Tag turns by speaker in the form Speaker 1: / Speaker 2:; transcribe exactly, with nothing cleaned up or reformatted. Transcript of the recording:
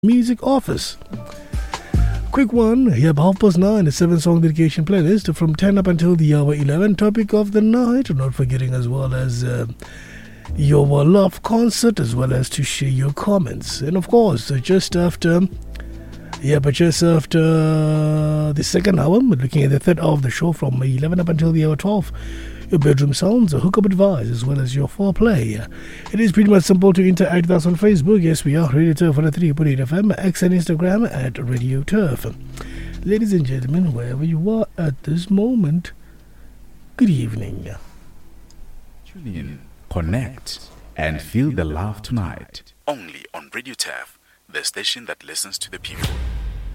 Speaker 1: Music Office. Quick one, here half past nine, a seven song dedication playlist from ten up until the hour eleven. Topic of the night, not forgetting as well as uh, your love concert, as well as to share your comments. And of course, just after, yeah, but just after the second hour, we're looking at the third hour of the show from eleven up until the hour twelve. Your bedroom sounds, a hookup advice, as well as your foreplay. It is pretty much simple to interact with us on Facebook. Yes, we are Radio Turf on three point eight F M, X and Instagram at Radio Turf. Ladies and gentlemen, wherever you are at this moment, good evening.
Speaker 2: Tune in, connect, and feel the love tonight. Only on Radio Turf, the station that listens to the people.